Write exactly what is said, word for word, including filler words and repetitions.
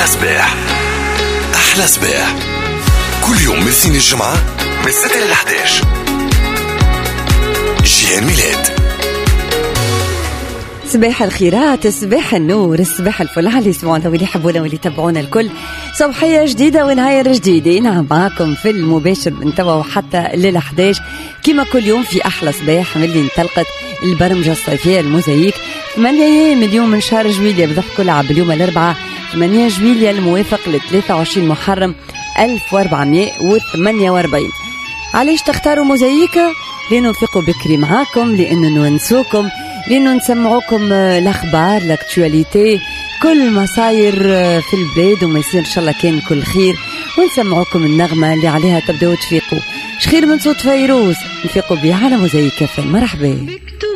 أحلى صباح. أحلى صباح كل يوم من سين الجمعة من ستة إلى إحدى عشر. جيهان ميلاد. صباح الخيرات، صباح النور، صباح الفل على اللي يسمعونا واللي يحبونا واللي يتابعونا الكل. صباحية جديدة ونهاية جديدة. نعم معكم في المباشر من توا وحتى ليلة إحدى عشر كما كل يوم في أحلى صباح من اللي انطلقت البرمجة الصيفية الموزايك ثمانية مليون من شهر جويلية بضحك كل عام باليوم الأربعاء ثمانية جويلية الموافق ل ثلاثة وعشرين محرم ألف وأربعمائة وثمانية وأربعين. علاش تختاروا موزايكا؟ لأنه نفيقوا بكري معاكم، لأنه نونسوكم، لأنه نسمعوكم الأخبار لاكتواليتي كل ما صاير في البلاد وما يصير إن شاء الله كان كل خير، ونسمعوكم النغمة اللي عليها تبدأوا تفيقوا. شخير من صوت فيروز نفيقوا بيه على موزايكا. مرحبا.